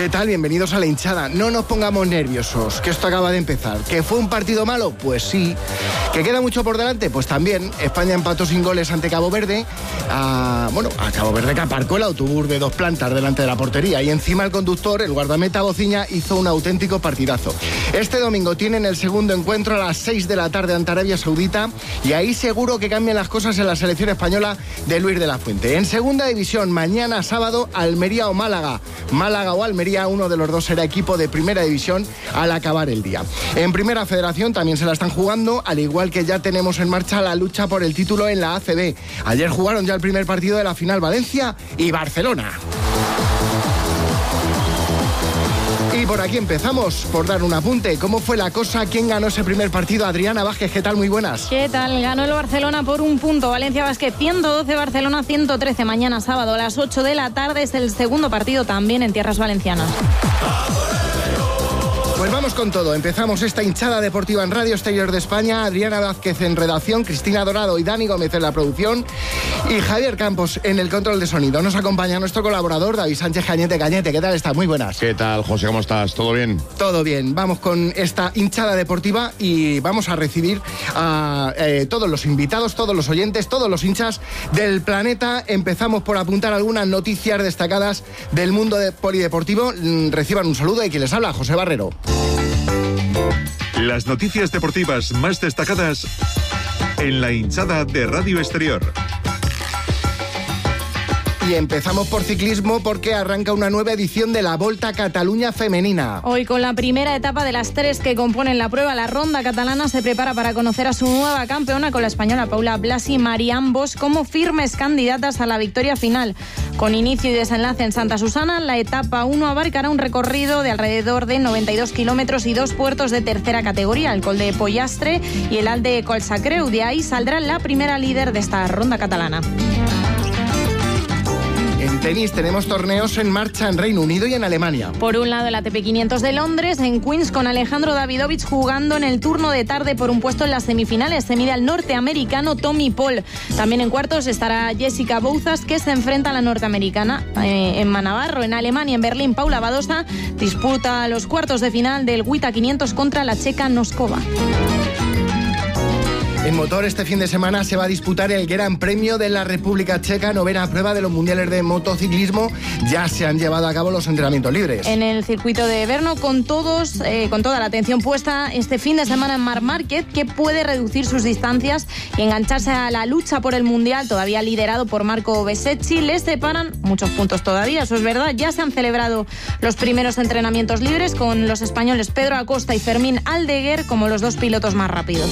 ¿Qué tal? Bienvenidos a La Hinchada. No nos pongamos nerviosos, que esto acaba de empezar. ¿Que fue un partido malo? Pues sí. ¿Que queda mucho por delante? Pues también. España empató sin goles ante Cabo Verde. A Cabo Verde, que aparcó el autobús de 2 plantas delante de la portería. Y encima el conductor, el guardameta Bociña, hizo un auténtico partidazo. Este domingo tienen el segundo encuentro a las 6 de la tarde ante Arabia Saudita. Y ahí seguro que cambian las cosas en la selección española de Luis de la Fuente. En segunda división, mañana sábado, Almería o Málaga. Málaga o Almería, uno de los dos será equipo de primera división al acabar el día. En primera federación también se la están jugando, al igual que ya tenemos en marcha la lucha por el título en la ACB. Ayer jugaron ya el primer partido de la final Valencia y Barcelona. Y por aquí empezamos, por dar un apunte. ¿Cómo fue la cosa? ¿Quién ganó ese primer partido? Adriana Vázquez, ¿qué tal? Muy buenas. ¿Qué tal? Ganó el Barcelona por 1 punto. Valencia Basket 112, Barcelona 113. Mañana sábado a las 8 de la tarde es el segundo partido también en tierras valencianas. Pues vamos con todo. Empezamos esta hinchada deportiva en Radio Exterior de España. Adriana Vázquez en redacción, Cristina Dorado y Dani Gómez en la producción y Javier Campos en el control de sonido. Nos acompaña nuestro colaborador David Sánchez Cañete. Cañete, ¿qué tal estás? Muy buenas. ¿Qué tal, José? ¿Cómo estás? ¿Todo bien? Todo bien. Vamos con esta hinchada deportiva y vamos a recibir a todos los invitados, todos los oyentes, todos los hinchas del planeta. Empezamos por apuntar algunas noticias destacadas del mundo polideportivo. Reciban un saludo de quien les habla, José Barrero. Las noticias deportivas más destacadas en la hinchada de Radio Exterior. Y empezamos por ciclismo porque arranca una nueva edición de la Volta a Cataluña femenina. Hoy con la primera etapa de las 3 que componen la prueba, la ronda catalana se prepara para conocer a su nueva campeona con la española Paula Blasi y María ambos como firmes candidatas a la victoria final. Con inicio y desenlace en Santa Susana, la etapa 1 abarcará un recorrido de alrededor de 92 kilómetros y 2 puertos de tercera categoría, el Col de Pollastre y el Alt de Collsacreu. De ahí saldrá la primera líder de esta ronda catalana. En tenis tenemos torneos en marcha en Reino Unido y en Alemania. Por un lado el ATP 500 de Londres, en Queens, con Alejandro Davidovich jugando en el turno de tarde por un puesto en las semifinales. Se mide al norteamericano Tommy Paul. También en cuartos estará Jessica Bouzas, que se enfrenta a la norteamericana en Manavarro. En Alemania, en Berlín, Paula Badosa disputa los cuartos de final del WTA 500 contra la checa Noskova. En motor, este fin de semana se va a disputar el Gran Premio de la República Checa, novena prueba de los mundiales de motociclismo. Ya se han llevado a cabo los entrenamientos libres. En el circuito de Brno, con toda la atención puesta este fin de semana en Marc Márquez, que puede reducir sus distancias y engancharse a la lucha por el mundial, todavía liderado por Marco Bezzecchi. Les separan muchos puntos todavía, eso es verdad. Ya se han celebrado los primeros entrenamientos libres con los españoles Pedro Acosta y Fermín Aldeguer como los 2 pilotos más rápidos.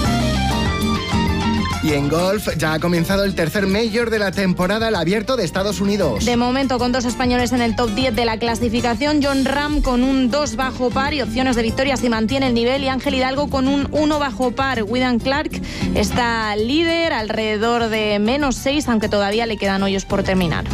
Y en golf ya ha comenzado el tercer Major de la temporada, el Abierto de Estados Unidos. De momento, con 2 españoles en el top 10 de la clasificación, Jon Rahm con un 2 bajo par y opciones de victoria si mantiene el nivel, y Ángel Hidalgo con un 1 bajo par. Wyndham Clark está líder alrededor de -6, aunque todavía le quedan hoyos por terminar.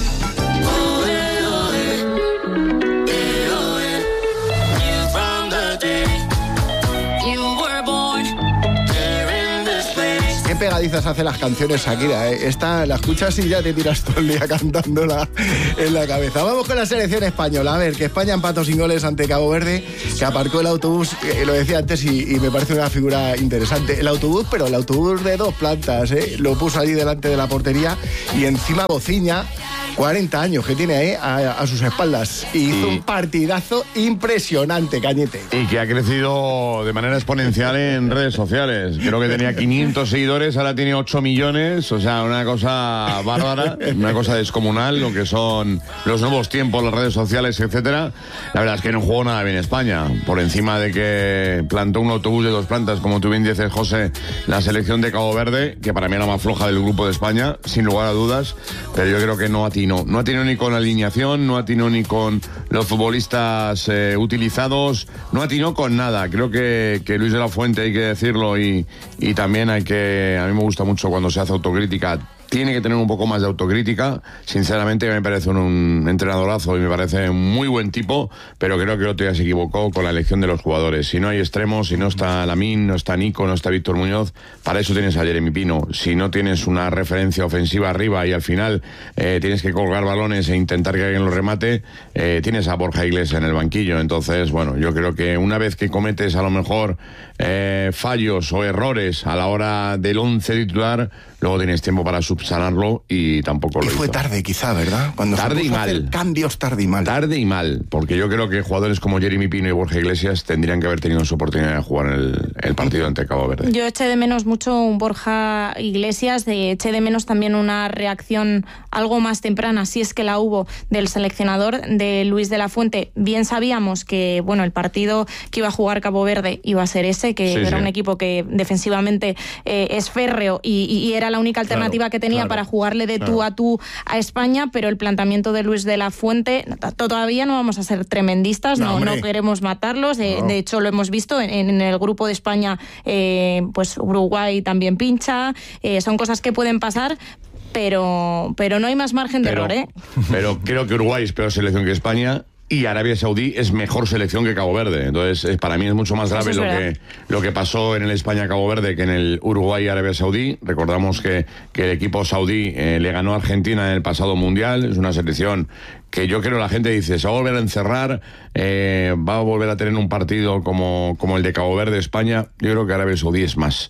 Qué pegadizas hace las canciones Shakira, ¿eh? Esta la escuchas y ya te tiras todo el día cantándola en la cabeza. Vamos con la selección española. A ver, que España empató sin goles ante Cabo Verde, que aparcó el autobús, lo decía antes y me parece una figura interesante. El autobús, pero el autobús de 2 plantas, ¿eh? Lo puso allí delante de la portería y encima Bociña, 40 años que tiene ahí a sus espaldas. Y hizo un partidazo impresionante, Cañete. Y que ha crecido de manera exponencial en redes sociales. Creo que tenía 500 seguidores, ahora tiene 8 millones. O sea, una cosa bárbara, una cosa descomunal, lo que son los nuevos tiempos, las redes sociales, etcétera. La verdad es que no jugó nada bien España. Por encima de que plantó un autobús de 2 plantas, como tú bien dices, José, la selección de Cabo Verde, que para mí era la más floja del grupo de España, sin lugar a dudas. Pero yo creo que no atinó. No atinó ni con la alineación, no atinó ni con los futbolistas utilizados, no atinó con nada. Creo que Luis de la Fuente, hay que decirlo, y también a mí me gusta mucho cuando se hace autocrítica, tiene que tener un poco más de autocrítica. Sinceramente me parece un entrenadorazo y me parece un muy buen tipo, pero creo que el otro día se equivocó con la elección de los jugadores. Si no hay extremos, si no está Lamine, no está Nico, no está Víctor Muñoz, para eso tienes a Jeremy Pino. Si no tienes una referencia ofensiva arriba y al final tienes que colgar balones e intentar que alguien lo remate, tienes a Borja Iglesias en el banquillo. Entonces, bueno, yo creo que una vez que cometes a lo mejor fallos o errores a la hora del 11 titular, luego tienes tiempo para subsanarlo y tampoco lo hizo. Y fue tarde quizá, ¿verdad? Cuando tarde se y puso a mal. hacer cambios tarde y mal. Tarde y mal, porque yo creo que jugadores como Jeremy Pino y Borja Iglesias tendrían que haber tenido su oportunidad de jugar en el partido ante Cabo Verde. Yo eché de menos mucho un Borja Iglesias, eché de menos también una reacción algo más temprana, si es que la hubo, del seleccionador de Luis de la Fuente. Bien sabíamos que, bueno, el partido que iba a jugar Cabo Verde iba a ser ese, que era un equipo que defensivamente es férreo y era la única alternativa que tenía para jugarle de tú a tú a España, pero el planteamiento de Luis de la Fuente, todavía no vamos a ser tremendistas, no queremos matarlos, de hecho lo hemos visto en el grupo de España, pues Uruguay también pincha, son cosas que pueden pasar, pero no hay más margen de error, ¿eh? Pero creo que Uruguay es peor selección que España y Arabia Saudí es mejor selección que Cabo Verde. Entonces, para mí es mucho más grave lo que pasó en el España-Cabo Verde que en el Uruguay-Arabia Saudí. Recordamos que el equipo saudí le ganó a Argentina en el pasado Mundial. Es una selección que yo creo la gente dice, se va a volver a encerrar, va a volver a tener un partido como el de Cabo Verde-España. Yo creo que Arabia Saudí es más.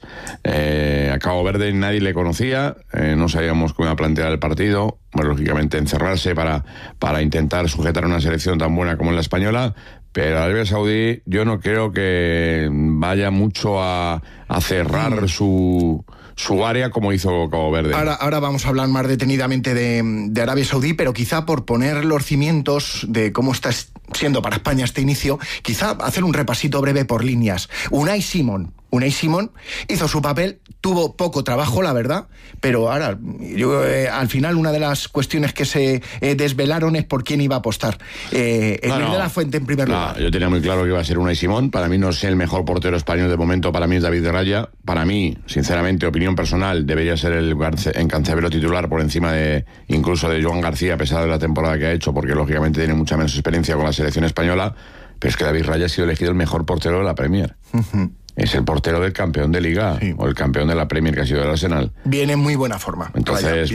A Cabo Verde nadie le conocía, no sabíamos cómo iba a plantear el partido. Bueno, lógicamente encerrarse para intentar sujetar una selección tan buena como la española, pero Arabia Saudí yo no creo que vaya mucho a cerrar su área como hizo Cabo Verde. Ahora vamos a hablar más detenidamente de Arabia Saudí, pero quizá por poner los cimientos de cómo está siendo para España este inicio, quizá hacer un repasito breve por líneas. Unai Simón hizo su papel, tuvo poco trabajo, la verdad, pero ahora, al final, una de las cuestiones que se desvelaron es por quién iba a apostar. De la Fuente, en primer lugar. Yo tenía muy claro que iba a ser Unai Simón. Para mí no es el mejor portero español de momento, para mí es David de Raya. Para mí, sinceramente, opinión personal, debería ser el Cancelo titular por encima incluso de Joan García, a pesar de la temporada que ha hecho, porque lógicamente tiene mucha menos experiencia con la selección española. Pero es que David Raya ha sido elegido el mejor portero de la Premier. Es el portero del campeón de Liga, o el campeón de la Premier, que ha sido el Arsenal. Viene en muy buena forma. Entonces,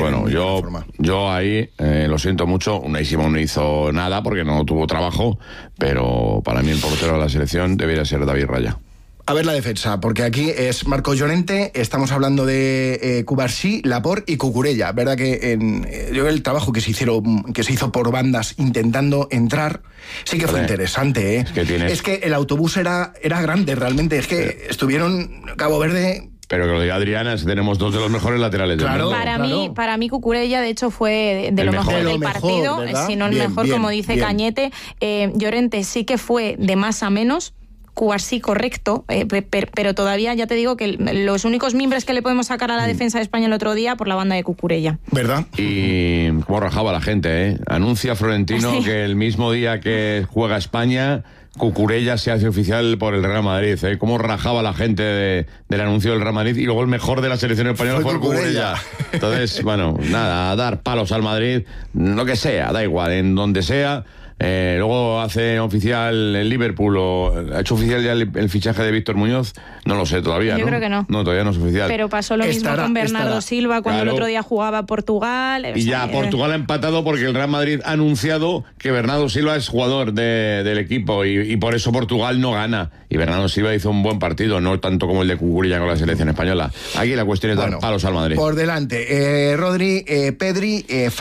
yo ahí lo siento mucho. Unai Simón no hizo nada porque no tuvo trabajo, pero para mí el portero de la selección debería ser David Raya. A ver la defensa, porque aquí es Marcos Llorente, estamos hablando de Cubarsí, Laporte y Cucurella. Verdad que yo el trabajo que se hizo por bandas intentando entrar, sí que fue interesante, ¿eh? Es que el autobús era grande realmente, es que estuvieron Cabo Verde. Pero que lo diga Adriana, tenemos dos de los mejores laterales del mundo. Para mí Cucurella, de hecho, fue de lo mejor del partido, ¿verdad? Si no el mejor, como dice Cañete. Llorente sí que fue de más a menos. Cubarsí correcto, pero todavía ya te digo que los únicos mimbres que le podemos sacar a la defensa de España el otro día por la banda de Cucurella. ¿Verdad? Y cómo rajaba la gente, ¿eh? Anuncia Florentino que el mismo día que juega España, Cucurella se hace oficial por el Real Madrid, ¿eh? Cómo rajaba la gente del anuncio del Real Madrid, y luego el mejor de la selección española fue Cucurella. Entonces, bueno, nada, a dar palos al Madrid, lo que sea, da igual, en donde sea. Luego hace oficial el Liverpool, o ha hecho oficial ya el fichaje de Víctor Muñoz, no lo sé todavía. Yo creo que no. No, todavía no es oficial. Pero pasó lo mismo con Bernardo Silva cuando el otro día jugaba Portugal. Y ya Portugal ha empatado porque el Real Madrid ha anunciado que Bernardo Silva es jugador del equipo y por eso Portugal no gana. Y Bernardo Silva hizo un buen partido, no tanto como el de Cucurella con la selección española. Aquí la cuestión es dar palos al Madrid. Por delante, Rodri, Pedri,